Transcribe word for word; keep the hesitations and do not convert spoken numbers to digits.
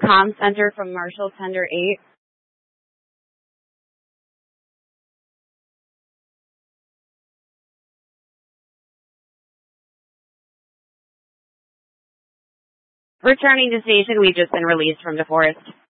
Comm Center from Marshall Tender eight. Returning to station, we've just been released from DeForest.